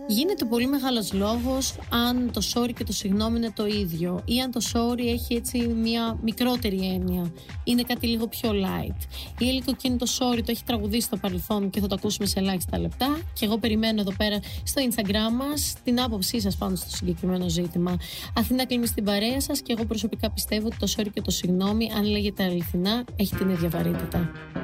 Γίνεται πολύ μεγάλος λόγος αν το sorry και το συγγνώμη είναι το ίδιο ή αν το sorry έχει έτσι μια μικρότερη έννοια. Είναι κάτι λίγο πιο light. Η Έλλη Κοκκίνη το sorry το έχει τραγουδήσει στο παρελθόν και θα το ακούσουμε σε ελάχιστα λεπτά. Και εγώ περιμένω εδώ πέρα στο Instagram μας την άποψή σας πάνω στο συγκεκριμένο ζήτημα. Αθηνά κλείνει στην παρέα σας και εγώ προσωπικά πιστεύω ότι το sorry και το συγγνώμη, αν λέγεται αληθινά, έχει την ίδια βαρύτητα.